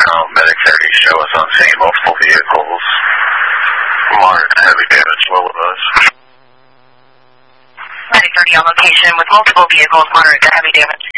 Medic 30, show us on scene, multiple vehicles. Moderate to heavy damage, low with us. Medic 30 on location with multiple vehicles, moderate to heavy damage.